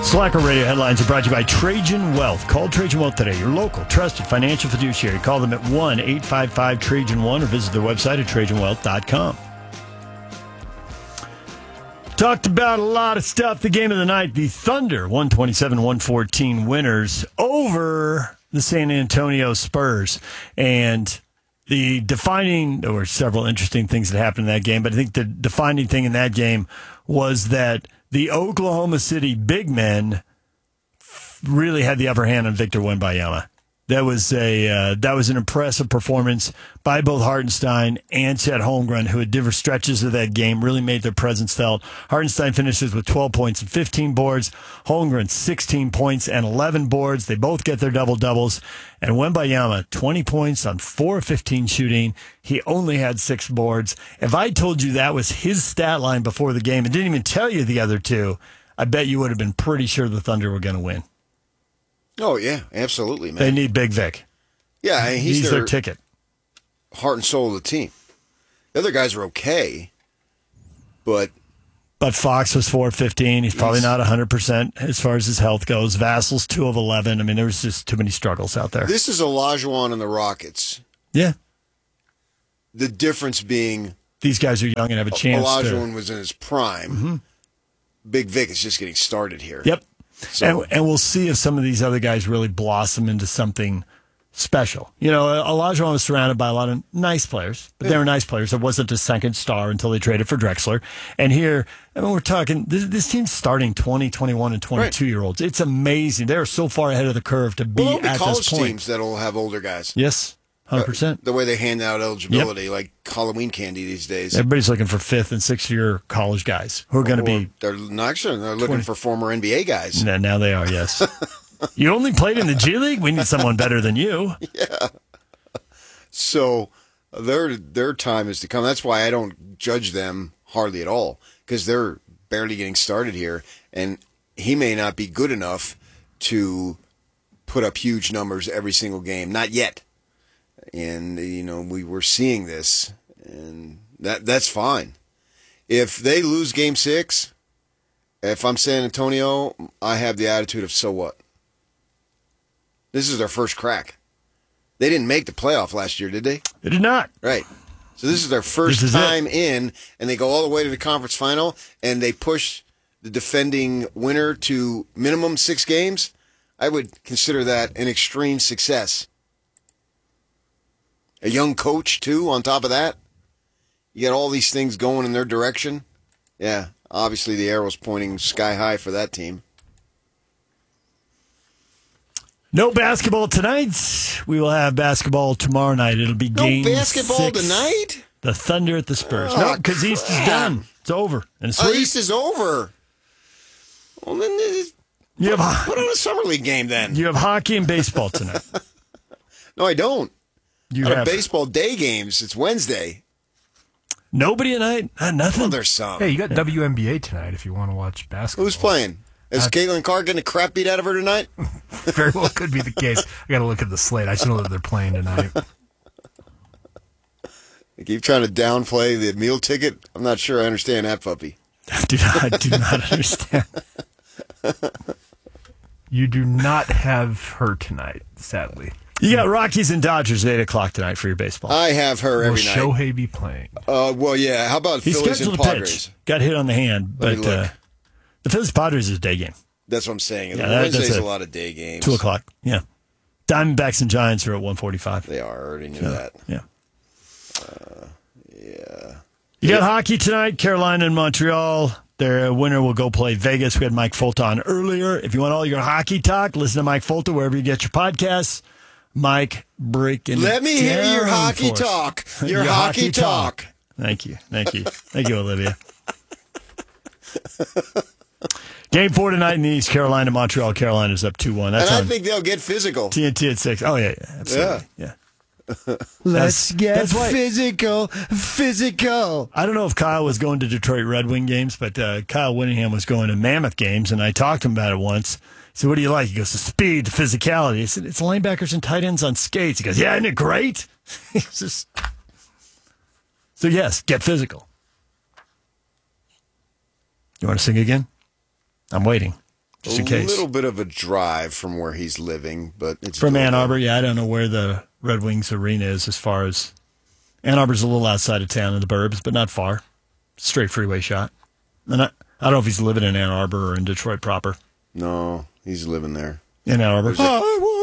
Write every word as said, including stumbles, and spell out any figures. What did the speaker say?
Slacker Radio headlines are brought to you by Trajan Wealth. Call Trajan Wealth today, your local, trusted financial fiduciary. Call them at one eight five five Trajan one or visit their website at trajan wealth dot com. Talked about a lot of stuff. The game of the night, the Thunder, one twenty-seven one fourteen winners over the San Antonio Spurs. And the defining, there were several interesting things that happened in that game, but I think the defining thing in that game was that the Oklahoma City big men really had the upper hand on Victor Wembanyama. That was a uh, that was an impressive performance by both Hartenstein and Chet Holmgren, who at different stretches of that game really made their presence felt. Hartenstein finishes with twelve points and fifteen boards. Holmgren, sixteen points and eleven boards. They both get their double-doubles. And Wembanyama, twenty points on four of fifteen shooting. He only had six boards. If I told you that was his stat line before the game and didn't even tell you the other two, I bet you would have been pretty sure the Thunder were going to win. Oh, yeah, absolutely, man. They need Big Vic. Yeah, and he's, he's their, their ticket. Heart and soul of the team. The other guys are okay, but... But Fox was four of fifteen. He's probably not one hundred percent as far as his health goes. Vassal's two of eleven. I mean, there was just too many struggles out there. This is Olajuwon and the Rockets. Yeah. The difference being... These guys are young and have a chance Olajuwon to... was in his prime. Mm-hmm. Big Vic is just getting started here. Yep. So, and, and we'll see if some of these other guys really blossom into something special. You know, Olajuwon was surrounded by a lot of nice players, but yeah. they were nice players. There wasn't a second star until they traded for Drexler. And here, I mean, we're talking, this, this team's starting twenty, twenty-one, and twenty-two-year-olds. Right. It's amazing. They're so far ahead of the curve to be well, at college this point. Teams that'll have older guys. Yes. one hundred percent. Uh, the way they hand out eligibility, yep. like Halloween candy these days. Everybody's looking for fifth and sixth year college guys who are going to be. They're not sure. They're looking twenty for former N B A guys. Yeah, now they are, yes. You only played in the G League? We need someone better than you. Yeah. So their their time is to come. That's why I don't judge them hardly at all, because they're barely getting started here. And he may not be good enough to put up huge numbers every single game. Not yet. And, you know, we were seeing this, and that that's fine. If they lose game six, if I'm San Antonio, I have the attitude of, so what? This is their first crack. They didn't make the playoff last year, did they? They did not. Right. So this is their first is time it. in, and they go all the way to the conference final, and they push the defending winner to minimum six games. I would consider that an extreme success. A young coach, too, on top of that. You get all these things going in their direction. Yeah, obviously the arrow's pointing sky high for that team. No basketball tonight. We will have basketball tomorrow night. It'll be no game basketball six. tonight? The Thunder at the Spurs. Oh, no, because East is done. It's over. And it's oh, East is over. Well, then you put, have, put on a summer league game then. You have hockey and baseball tonight. No, I don't. You Out have of baseball day games. It's Wednesday. Nobody tonight? Uh, nothing? Well, there's some. Hey, you got W N B A tonight if you want to watch basketball. Who's playing? Is uh, Caitlin Carr getting a crap beat out of her tonight? Very well could be the case. I got to look at the slate. I just know that they're playing tonight. They keep trying to downplay the meal ticket. I'm not sure I understand that puppy. I do not, I do not understand. You do not have her tonight, sadly. You got Rockies and Dodgers at eight o'clock tonight for your baseball. I have her every Will night. Will Shohei be playing? Uh, well, yeah. How about He's Phillies and scheduled to Padres? pitch. Got hit on the hand, Let but uh, the Phillies Padres is a day game. That's what I'm saying. Yeah, that, Wednesday's that's a, a lot of day games. Two o'clock, yeah. Diamondbacks and Giants are at one forty-five. They are. I already knew yeah. that. Yeah. Uh, yeah. You yeah. got hockey tonight, Carolina and Montreal. Their winner will go play Vegas. We had Mike Folta on earlier. If you want all your hockey talk, listen to Mike Folta wherever you get your podcasts. Mike breaking Let me hear your hockey for talk. Your, your hockey, hockey talk. talk. Thank you. Thank you. Thank you, Olivia. Game four tonight in the East, Carolina, Montreal. Carolina's up two one. That's and I on think they'll get physical. T N T at six. Oh, yeah, yeah, absolutely. Yeah. yeah. Let's that's, get that's why, physical, physical. I don't know if Kyle was going to Detroit Red Wing games, but uh, Kyle Whittingham was going to Mammoth games, and I talked to him about it once. So what do you like? He goes, the speed, the physicality. I said, it's linebackers and tight ends on skates. He goes, yeah, isn't it great? just... So, yes, get physical. You want to sing again? I'm waiting. just a in case. little bit of a drive from where he's living, but it's From Ann doable. Arbor, yeah, I don't know where the Red Wings arena is as far as Ann Arbor's a little outside of town in the burbs, but not far. Straight freeway shot. And I, I don't know if he's living in Ann Arbor or in Detroit proper. No, he's living there. In Ann Arbor. There's a-